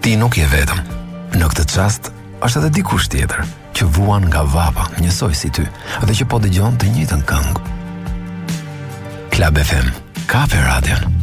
Ti nuk je vetëm. Në këtë çast është edhe dikush tjetër që vuan nga vapa, njësoj si ty, dhe që po dëgjon të njëjtën këngë. Club FM, Kafe Radio.